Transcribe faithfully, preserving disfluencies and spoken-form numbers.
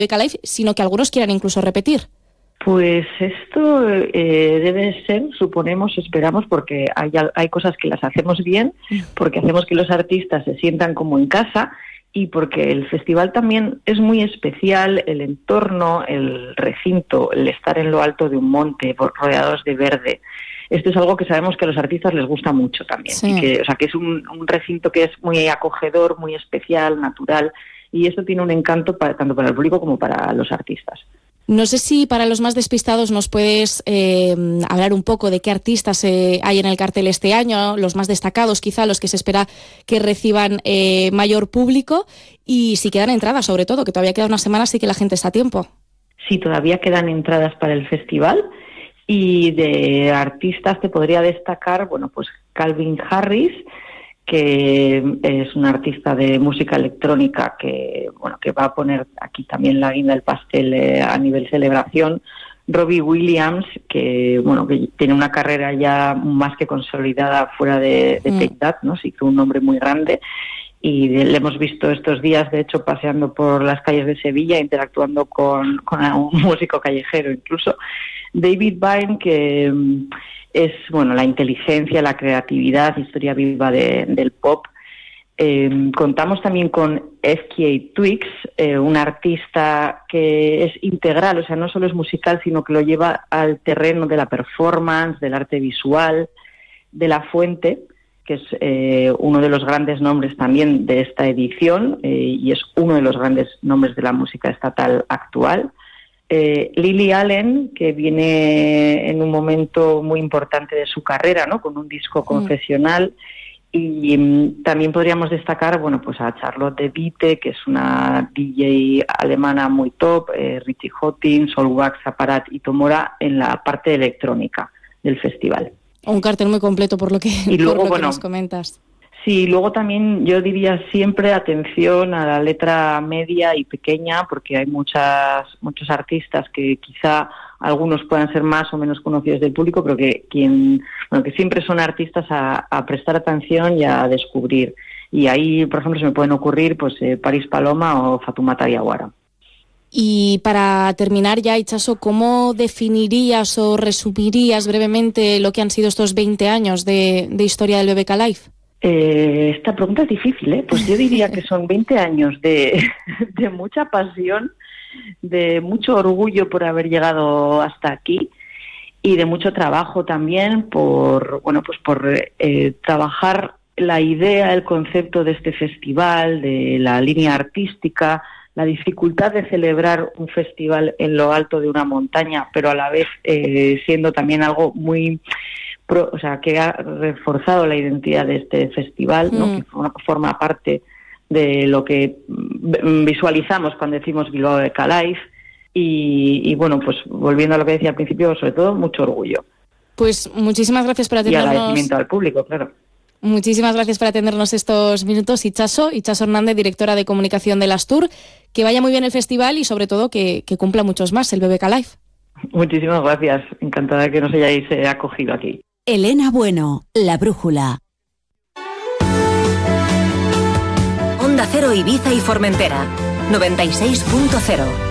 Beca Live, sino que algunos quieran incluso repetir. Pues esto eh, debe ser, suponemos, esperamos, porque hay, hay cosas que las hacemos bien, porque hacemos que los artistas se sientan como en casa y porque el festival también es muy especial, el entorno, el recinto, el estar en lo alto de un monte, rodeados de verde. Esto es algo que sabemos que a los artistas les gusta mucho también. Sí. Y que, o sea, que es un, un recinto que es muy acogedor, muy especial, natural, y esto tiene un encanto para, tanto para el público como para los artistas. No sé si para los más despistados nos puedes eh, hablar un poco de qué artistas eh, hay en el cartel este año, los más destacados quizá, los que se espera que reciban eh, mayor público, y si quedan entradas sobre todo, que todavía queda una semana, así que la gente está a tiempo. Sí, todavía quedan entradas para el festival, y de artistas te podría destacar, bueno, pues Calvin Harris, que es un artista de música electrónica que, bueno, que va a poner aquí también la guinda del pastel eh, a nivel celebración. Robbie Williams, que, bueno, que tiene una carrera ya más que consolidada fuera de, de mm. Take That, ¿no? Sí que un nombre muy grande. Y le hemos visto estos días, de hecho, paseando por las calles de Sevilla, interactuando con, con un músico callejero incluso. David Byrne, que es, bueno, la inteligencia, la creatividad, historia viva de, del pop. Eh, contamos también con F K Twigs, eh, un artista que es integral, o sea, no solo es musical, sino que lo lleva al terreno de la performance, del arte visual, de la fuente, que es eh, uno de los grandes nombres también de esta edición eh, y es uno de los grandes nombres de la música estatal actual. Eh, Lily Allen, que viene en un momento muy importante de su carrera, ¿no? Con un disco confesional. Mm. Y um, también podríamos destacar, bueno, pues a Charlotte de Witte, que es una D J alemana muy top, eh, Richie Houghton, Solwax, Aparat y Tomora en la parte electrónica del festival. Un cartel muy completo por lo que, y luego, por lo bueno, que nos comentas. Sí, luego también yo diría siempre atención a la letra media y pequeña, porque hay muchas muchos artistas que quizá algunos puedan ser más o menos conocidos del público, pero que quien bueno que siempre son artistas a, a prestar atención y a descubrir. Y ahí, por ejemplo, se me pueden ocurrir pues eh, París Paloma o Fatoumata Diawara. Y para terminar ya, Itxaso, ¿cómo definirías o resumirías brevemente lo que han sido estos veinte años de, de historia del B B K Live? Eh, esta pregunta es difícil, ¿eh? Pues yo diría que son veinte años de, de mucha pasión, de mucho orgullo por haber llegado hasta aquí y de mucho trabajo también por, bueno, pues por eh, trabajar la idea, el concepto de este festival, de la línea artística, la dificultad de celebrar un festival en lo alto de una montaña, pero a la vez eh, siendo también algo muy... o sea, que ha reforzado la identidad de este festival, ¿no? Mm. Que forma, forma parte de lo que visualizamos cuando decimos Bilbao B B K Live y, y bueno, pues volviendo a lo que decía al principio, sobre todo mucho orgullo. Pues muchísimas gracias por atendernos. Y agradecimiento al público, claro. Muchísimas gracias por atendernos estos minutos, Itxaso, Itxaso Hernández, directora de comunicación de Astur. Que vaya muy bien el festival y sobre todo que, que cumpla muchos más el B B K Live. Muchísimas gracias, encantada de que nos hayáis eh, acogido aquí. Elena Bueno, La Brújula. Onda Cero Ibiza y Formentera, noventa y seis punto cero.